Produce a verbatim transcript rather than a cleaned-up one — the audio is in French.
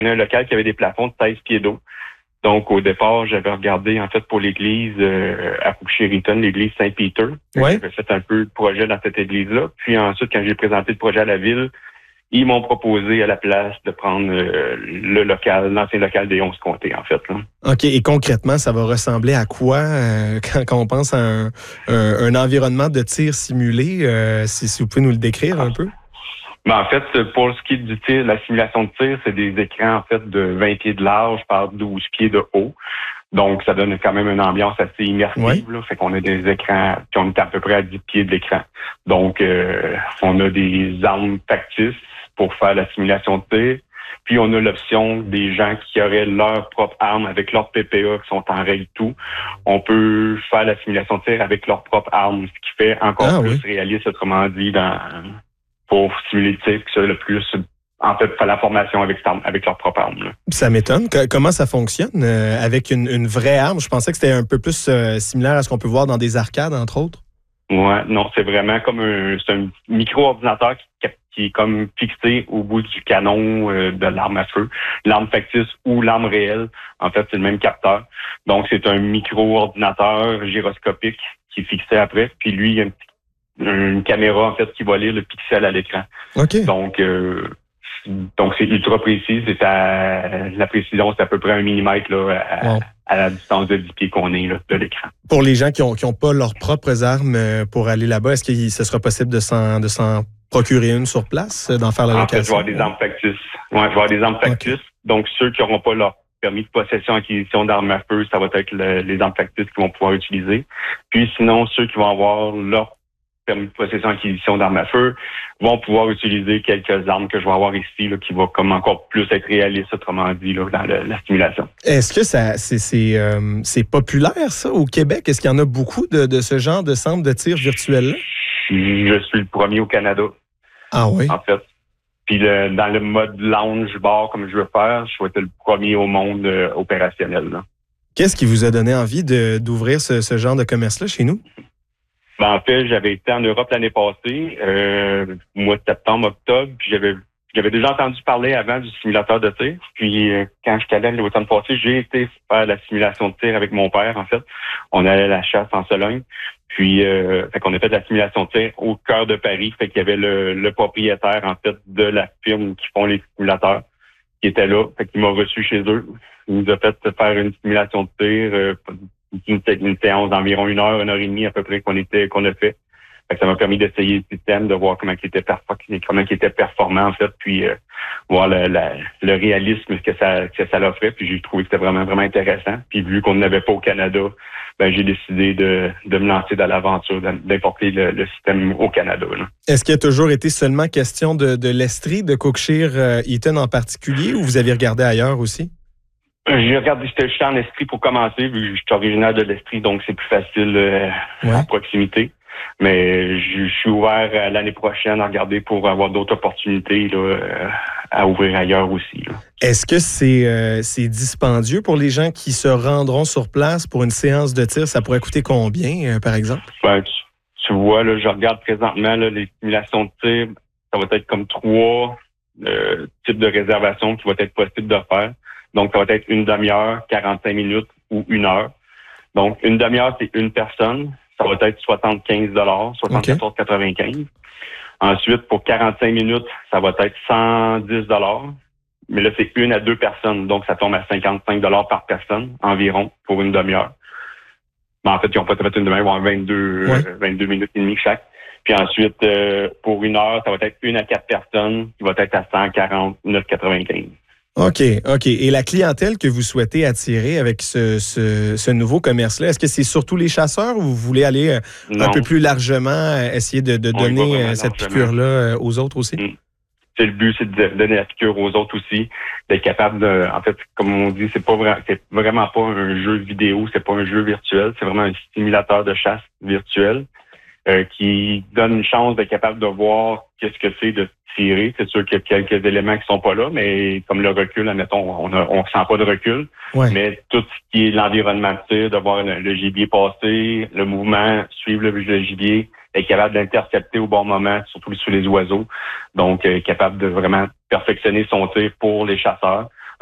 On a un local qui avait des plafonds de seize pieds d'eau. Donc, au départ, j'avais regardé, en fait, pour l'église euh, à Pouchériton, l'église Saint-Peter. Ouais. J'avais fait un peu de projet dans cette église-là. Puis ensuite, quand j'ai présenté le projet à la ville, ils m'ont proposé à la place de prendre euh, le local, l'ancien local des onze comtés, en fait. Là. OK. Et concrètement, ça va ressembler à quoi euh, quand, quand on pense à un, un, un environnement de tir simulé? Euh, si, si vous pouvez nous le décrire un peu? Ben, en fait, pour ce qui est du tir, la simulation de tir, c'est des écrans en fait de vingt pieds de large par douze pieds de haut. Donc, ça donne quand même une ambiance assez immersive. Ouais. Là. Fait qu'on a des écrans, puis on est à peu près à dix pieds de l'écran. Donc, euh, on a des armes factices pour faire la simulation de tir. Puis, on a l'option des gens qui auraient leur propre arme avec leur P P A qui sont en règle tout. On peut faire la simulation de tir avec leur propre arme, ce qui fait encore Ah, plus oui. réaliste, autrement dit, dans... pour simuler le tir, que ça le plus, en fait, faire la formation avec, avec leur propre arme. Là. Ça m'étonne. Que- comment ça fonctionne euh, avec une, une vraie arme? Je pensais que c'était un peu plus euh, similaire à ce qu'on peut voir dans des arcades, entre autres. Ouais, non, c'est vraiment comme un, c'est un micro-ordinateur qui, qui est comme fixé au bout du canon euh, de l'arme à feu. L'arme factice ou l'arme réelle, en fait, c'est le même capteur. Donc, c'est un micro-ordinateur gyroscopique qui est fixé après. Puis lui, il y a une, une caméra, en fait, qui va lire le pixel à l'écran. OK. Donc, euh, donc c'est ultra précis. C'est à, la précision, c'est à peu près un millimètre là, à, Wow. à la distance de dix pieds qu'on est là, de l'écran. Pour les gens qui ont, qui ont pas leurs propres armes euh, pour aller là-bas, est-ce que ce sera possible de s'en, de s'en procurer une sur place, euh, d'en faire la En fait, je vais location? avoir des armes factices. Ouais, je vais avoir des armes factices. Okay. Donc, ceux qui n'auront pas leur permis de possession, acquisition d'armes à feu, ça va être le, les armes factices qu'ils vont pouvoir utiliser. Puis sinon, ceux qui vont avoir leur permis de possession, acquisition d'armes à feu, vont pouvoir utiliser quelques armes que je vais avoir ici, là, qui vont comme encore plus être réalistes, autrement dit, là, dans le, la simulation. Est-ce que ça c'est, c'est, euh, c'est populaire, ça, au Québec? Est-ce qu'il y en a beaucoup de, de ce genre de centres de tir virtuels-là? Je suis le premier au Canada, Ah oui? en fait. Puis le, dans le mode lounge bar, comme je veux faire, je souhaitais le premier au monde euh, opérationnel. Là. Qu'est-ce qui vous a donné envie de, d'ouvrir ce, ce genre de commerce-là chez nous? Ben, en fait, j'avais été en Europe l'année passée, euh, au mois de septembre, octobre, puis j'avais j'avais déjà entendu parler avant du simulateur de tir. Puis euh, quand je suis allé l'automne passé, j'ai été faire la simulation de tir avec mon père, en fait. On allait à la chasse en Sologne. Puis euh, fait qu'on a fait de la simulation de tir au cœur de Paris. Fait qu'il y avait le, le propriétaire, en fait, de la firme qui font les simulateurs qui était là. Fait qu'il m'a reçu chez eux. Il nous a fait faire une simulation de tir. Euh, Une, une séance d'environ une heure, une heure et demie à peu près qu'on était qu'on a fait. Fait que ça m'a permis d'essayer le système, de voir comment il était performant, comment il était performant en fait, puis euh, voir le, la, le réalisme que ça que ça l'offrait. Puis j'ai trouvé que c'était vraiment vraiment intéressant. Puis vu qu'on n'avait pas au Canada, ben j'ai décidé de, de me lancer dans l'aventure d'importer le, le système au Canada. Là. Est-ce qu'il a toujours été seulement question de, de l'Estrie, de Cookshire euh, Eaton en particulier, ou vous avez regardé ailleurs aussi? J'ai regardé, j'étais, j'étais en Estrie pour commencer, vu que je suis originaire de l'Estrie, donc c'est plus facile euh, Ouais. à proximité. Mais je, je suis ouvert euh, l'année prochaine à regarder pour avoir d'autres opportunités là, euh, à ouvrir ailleurs aussi. Là. Est-ce que c'est, euh, c'est dispendieux pour les gens qui se rendront sur place pour une séance de tir? Ça pourrait coûter combien, euh, par exemple? Ben, tu, tu vois, là, je regarde présentement là, les simulations de tir, ça va être comme trois euh, types de réservations qui vont être possibles de faire. Donc, ça va être une demi-heure, quarante-cinq minutes ou une heure. Donc, une demi-heure, c'est une personne. Ça va être soixante-quinze dollars, soixante-quatorze quatre-vingt-quinze. Ensuite, pour quarante-cinq minutes, ça va être cent dix dollars. Mais là, c'est une à deux personnes. Donc, ça tombe à cinquante-cinq dollars par personne environ pour une demi-heure. Mais en fait, ils n'ont pas fait une demi-heure, ils vont avoir vingt-deux, Ouais. euh, vingt-deux minutes et demie chaque. Puis ensuite, euh, pour une heure, ça va être une à quatre personnes qui va être à cent quarante-neuf quatre-vingt-quinze. OK, OK. Et la clientèle que vous souhaitez attirer avec ce, ce, ce nouveau commerce-là, est-ce que c'est surtout les chasseurs ou vous voulez aller euh, un Non. peu plus largement, euh, essayer de, de On y va donner vraiment euh, cette largement. piqûre-là euh, aux autres aussi? Mm. C'est le but, c'est de donner la piqûre aux autres aussi, d'être capable de, en fait, comme on dit, c'est pas vrai, c'est vraiment pas un jeu vidéo, c'est pas un jeu virtuel, c'est vraiment un simulateur de chasse virtuel euh, qui donne une chance d'être capable de voir qu'est-ce que c'est de tirer. C'est sûr qu'il y a quelques éléments qui sont pas là, mais comme le recul, admettons, on a, on sent pas de recul, Ouais. mais tout ce qui est l'environnement de tir, de voir le, le gibier passer, le mouvement, suivre le, le gibier, être capable d'intercepter au bon moment, surtout sur les oiseaux. Donc, euh, capable de vraiment perfectionner son tir pour les chasseurs.